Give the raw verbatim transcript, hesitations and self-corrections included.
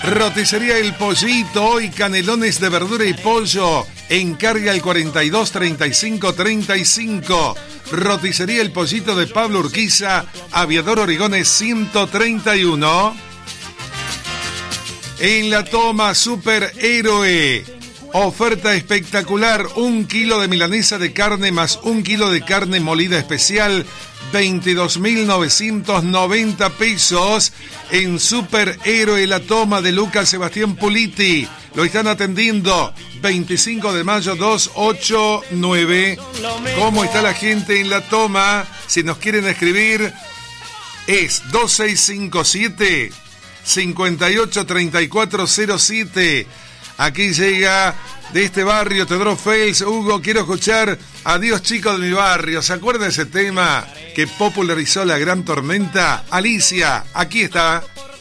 Roticería El Pollito y canelones de verdura y pollo. Encarga el cuarenta y dos, treinta y cinco, treinta y cinco. Roticería El Pollito de Pablo Urquiza, Aviador Origones ciento treinta y uno. En La Toma, Superhéroe. Oferta espectacular, un kilo de milanesa de carne más un kilo de carne molida especial, veintidós mil novecientos noventa pesos. En Superhéroe La Toma de Lucas Sebastián Puliti. Lo están atendiendo, veinticinco de mayo doscientos ochenta y nueve. ¿Cómo está la gente en La Toma? Si nos quieren escribir, es dos seis cinco siete, cinco ocho tres cuatro cero siete. Aquí llega de este barrio Teodoro Fels. Hugo, quiero escuchar Adiós chicos de mi barrio. ¿Se acuerda de ese tema que popularizó La Gran Tormenta? Alicia, aquí está.